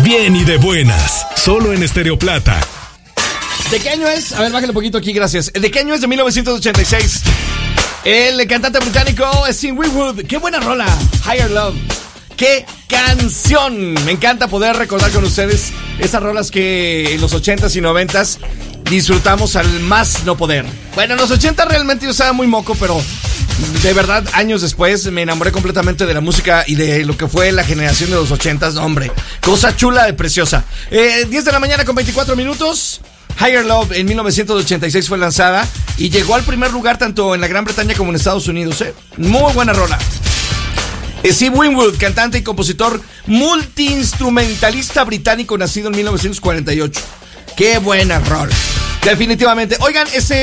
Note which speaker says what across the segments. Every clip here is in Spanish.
Speaker 1: bien y de buenas. Solo en Estéreo Plata.
Speaker 2: ¿De qué año es? A ver, bájale un poquito aquí, gracias. ¿De qué año es? De 1986. El cantante británico Steve Winwood. ¡Qué buena rola! Higher Love. ¡Qué canción! Me encanta poder recordar con ustedes esas rolas que en los 80s y 90s disfrutamos al más no poder. Bueno, en los 80 realmente yo estaba muy moco, pero de verdad, años después me enamoré completamente de la música y de lo que fue la generación de los 80s. Hombre, cosa chula de preciosa. 10 de la mañana con 24 minutos. Higher Love en 1986 fue lanzada y llegó al primer lugar tanto en la Gran Bretaña como en Estados Unidos. Muy buena rola. Steve Winwood, cantante y compositor multiinstrumentalista británico, nacido en 1948. ¡Qué buena rola! Definitivamente. Oigan,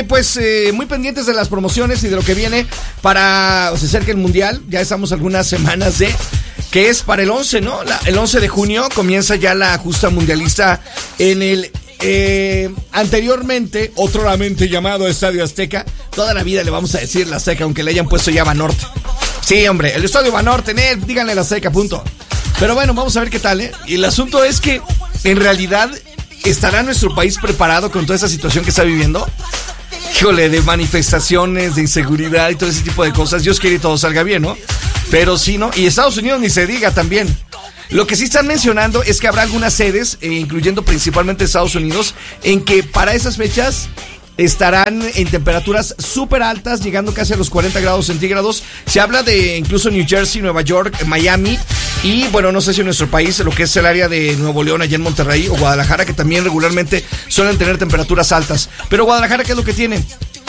Speaker 2: muy pendientes de las promociones y de lo que viene para se acerca el Mundial. Ya estamos algunas semanas que es para el 11, ¿no? El 11 de junio comienza ya la justa mundialista en el anteriormente, otroramente llamado Estadio Azteca. Toda la vida le vamos a decir la Azteca, aunque le hayan puesto ya Banorte. Sí, hombre, el Estadio Banorte, díganle la Azteca, punto. Pero bueno, vamos a ver qué tal, ¿eh? Y el asunto es que, en realidad, ¿estará nuestro país preparado con toda esa situación que está viviendo? Híjole, de manifestaciones, de inseguridad y todo ese tipo de cosas. Dios quiere que todo salga bien, ¿no? Pero sí, ¿no? Y Estados Unidos ni se diga también. Lo que sí están mencionando es que habrá algunas sedes, incluyendo principalmente Estados Unidos, en que para esas fechas estarán en temperaturas súper altas, llegando casi a los 40 grados centígrados. Se habla de incluso New Jersey, Nueva York, Miami y, bueno, no sé si en nuestro país, lo que es el área de Nuevo León, allá en Monterrey o Guadalajara, que también regularmente suelen tener temperaturas altas. Pero Guadalajara, ¿qué es lo que tiene?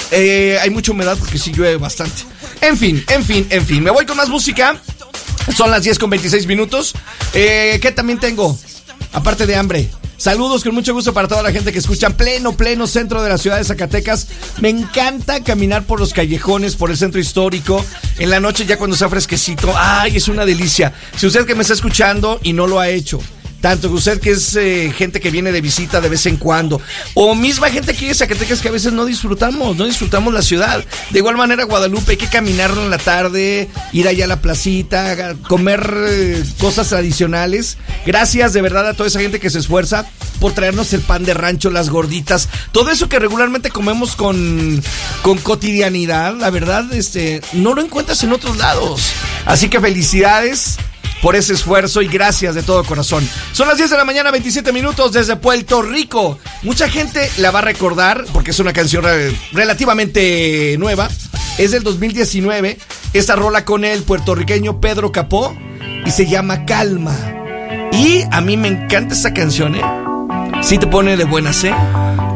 Speaker 2: Hay mucha humedad porque sí llueve bastante. En fin. Me voy con más música. Son las 10 con 26 minutos. ¿Qué también tengo? Aparte de hambre. Saludos con mucho gusto para toda la gente que escucha pleno centro de la ciudad de Zacatecas. Me encanta caminar por los callejones, por el centro histórico. En la noche ya cuando está fresquecito. ¡Ay, es una delicia! Si usted que me está escuchando y no lo ha hecho, tanto que usted que es gente que viene de visita de vez en cuando, o misma gente aquí de Zacatecas que a veces no disfrutamos la ciudad. De igual manera, Guadalupe, hay que caminar en la tarde, ir allá a la placita, comer cosas tradicionales. Gracias de verdad a toda esa gente que se esfuerza por traernos el pan de rancho, las gorditas, todo eso que regularmente comemos con cotidianidad. La verdad, no lo encuentras en otros lados. Así que felicidades por ese esfuerzo y gracias de todo corazón. Son las 10 de la mañana, 27 minutos desde Puerto Rico. Mucha gente la va a recordar porque es una canción relativamente nueva. Es del 2019. Esta rola con el puertorriqueño Pedro Capó y se llama Calma. Y a mí me encanta esta canción, ¿eh? Sí te pone de buenas, ¿eh?